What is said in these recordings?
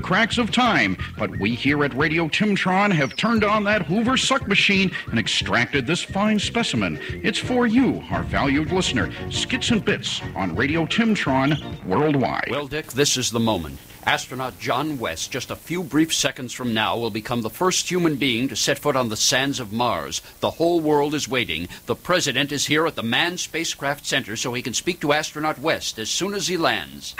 cracks of time, but we here at Radio Timtron have turned on that Hoover suck machine and extracted this fine specimen. It's for you, our valued listener. Skits and Bits on Radio Timtron worldwide. Well, Dick, this is the moment. Astronaut John West, just a few brief seconds from now, will become the first human being to set foot on the sands of Mars. The whole world is waiting. The President is here at the Manned Spacecraft Center so he can speak to Astronaut West as soon as he lands.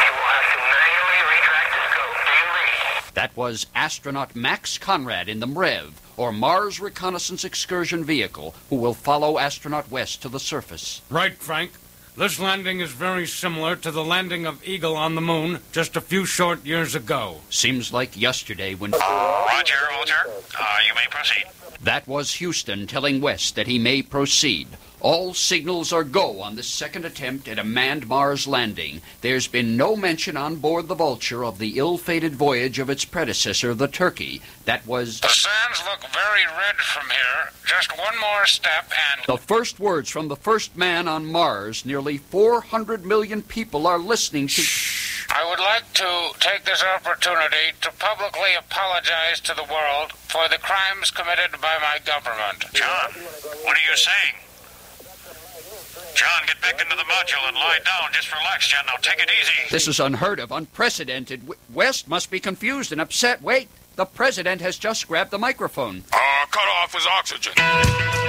That was astronaut Max Conrad in the MREV, or Mars Reconnaissance Excursion Vehicle, who will follow Astronaut West to the surface. Right, Frank. This landing is very similar to the landing of Eagle on the moon just a few short years ago. Seems like yesterday when... Roger. You may proceed. That was Houston telling West that he may proceed. All signals are go on this second attempt at a manned Mars landing. There's been no mention on board the Vulture of the ill-fated voyage of its predecessor, the Turkey. That was... The sands look very red from here. Just one more step and... The first words from the first man on Mars. Nearly 400 million people are listening to... I would like to take this opportunity to publicly apologize to the world for the crimes committed by my government. John, what are you saying? John, get back into the module and lie down. Just relax, John. Now take it easy. This is unheard of, unprecedented. West must be confused and upset. Wait, the President has just grabbed the microphone. Cut off his oxygen.